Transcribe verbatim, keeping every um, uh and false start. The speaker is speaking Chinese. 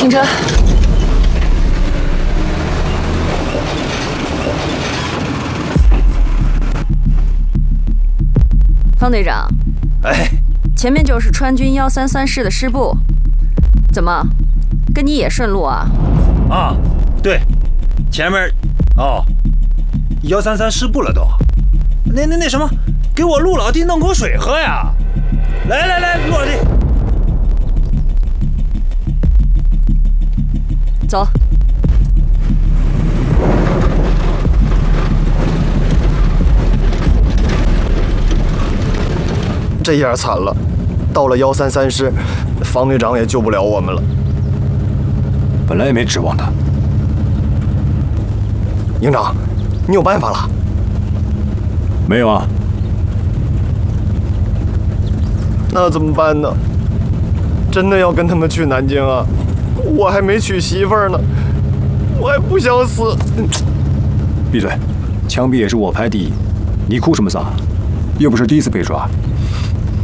停车。方队长， 哎， 前面就是川军幺三三师的师部，怎么，跟你也顺路啊？ 啊，对，前面，哦，幺三三师部了都。那那那什么，给我陆老弟弄口水喝呀！来来来，陆老弟， 走。 这样惨了，到了幺三三师，方队长也救不了我们了。 本来也没指望他。 营长，你有办法了？ 没有啊。 那怎么办呢？真的要跟他们去南京啊？我还没娶媳妇儿呢，我还不想死。 闭嘴！枪毙也是我排第一，你哭什么丧？又不是第一次被抓。